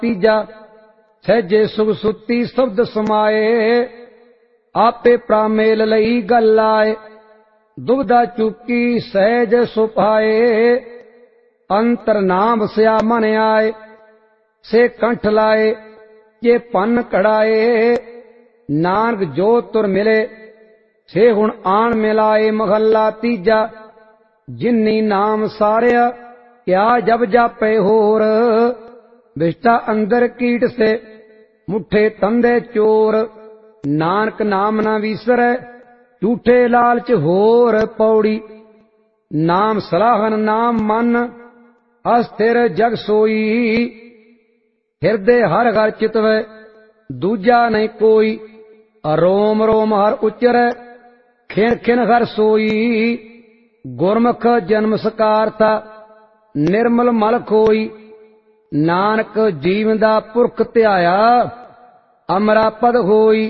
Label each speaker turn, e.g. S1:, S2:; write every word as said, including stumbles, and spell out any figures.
S1: तीजा सहजे सुख सुती शब्द समाए आपे प्रामेल लई गल आए दुविधा चुकी सहज सुपाए अंतर नाम स्या मन आए से कंठ लाए ये पन कड़ाए नानक जो तुर मिले से हुण आन मिलाए महला तीजा जिन्नी नाम सारिया क्या जब जापे होर विष्टा अंदर कीट से मुठे तंदे चोर नानक नाम न विसरै झूठे लालच होर पौड़ी नाम सलाहन नाम मन अस्थिर जग सोई हिरदे हर घर चितवै दूजा नहीं कोई रोम रोम हर उच्चरै खिन खिन हर सोई गुरमुख जन्म सकार था निर्मल मल खोई नानक जीवन दा पुरख ध्याया अमरा पद होई